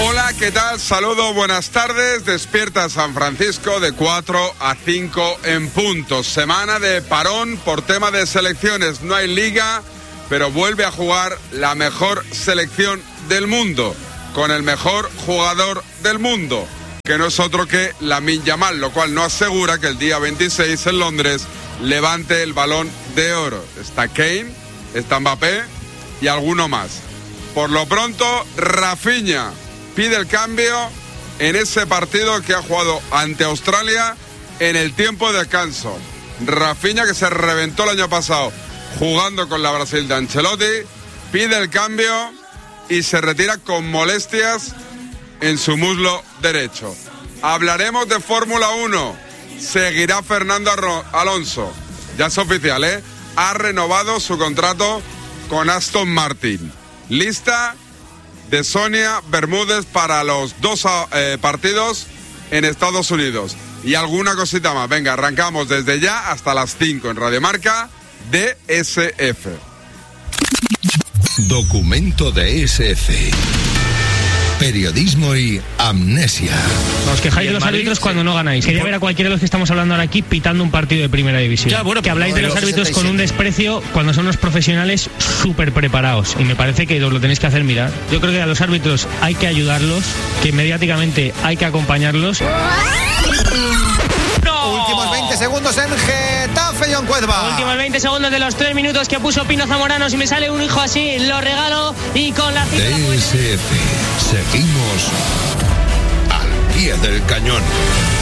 Hola, ¿qué tal? Saludos, buenas tardes. Despierta San Francisco de 4 a 5 en punto. Semana de parón por tema de selecciones. No hay liga, pero vuelve a jugar la mejor selección del mundo, con el mejor jugador del mundo, que no es otro que Lamine Yamal, lo cual no asegura que el día 26 en Londres levante el Balón de Oro. Está Kane, está Mbappé y alguno más. Por lo pronto, Rafinha pide el cambio en ese partido que ha jugado ante Australia en el tiempo de descanso. Rafinha, que se reventó el año pasado jugando con la Brasil de Ancelotti, pide el cambio y se retira con molestias en su muslo derecho. Hablaremos de Fórmula 1. Seguirá Fernando Alonso. Ya es oficial, ¿eh? Ha renovado su contrato con Aston Martin. Lista de Sonia Bermúdez para los 2 partidos en Estados Unidos. Y alguna cosita más. Venga, arrancamos desde ya hasta las 5 en Radio Marca, DSF. Documento de SF. Periodismo y amnesia. Os quejáis de los árbitros cuando no ganáis. Quería ver a cualquiera de los que estamos hablando ahora aquí pitando un partido de primera división. Ya, bueno, que habláis de los árbitros con un desprecio cuando son unos profesionales súper preparados. Y me parece que os lo tenéis que hacer mirar. Yo creo que a los árbitros hay que ayudarlos, que mediáticamente hay que acompañarlos. Últimos 20 segundos en Getafe, John Cuezba. Últimos 20 segundos de los 3 minutos que puso Pino Zamorano. Si me sale un hijo así, lo regalo. Y con la cita... DSF. Seguimos al pie del cañón.